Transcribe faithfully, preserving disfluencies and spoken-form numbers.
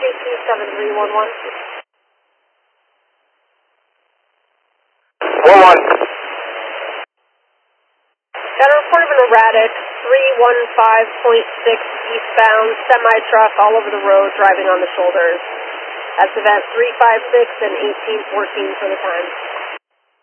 J T seven three one one. one one. Got a report of an erratic three one five point six eastbound semi-truck all over the road driving on the shoulders. That's event three five six and eighteen fourteen for the time.